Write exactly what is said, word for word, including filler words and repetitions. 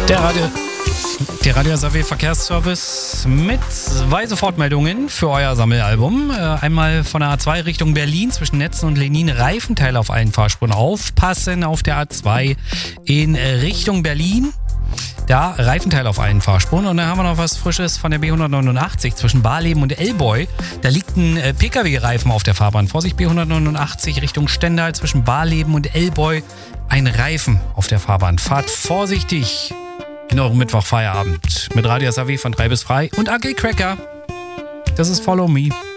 Der Radio, der Radio S A W Verkehrsservice mit zwei Sofortmeldungen für euer Sammelalbum. Einmal von der A zwei Richtung Berlin zwischen Netzen und Lenin, Reifenteile auf allen Fahrspuren. Aufpassen auf der A zwei in Richtung Berlin. Da Reifenteile auf allen Fahrspuren. Und dann haben wir noch was Frisches von der B hundertneunundachtzig zwischen Barleben und Elboy. Da liegt ein P K W-Reifen auf der Fahrbahn. Vorsicht, B hundertneunundachtzig Richtung Stendal zwischen Barleben und Elboy. Ein Reifen auf der Fahrbahn. Fahrt vorsichtig in eurem Mittwoch-Feierabend mit Radio S A W von drei bis frei und A G Cracker. Das ist Follow Me.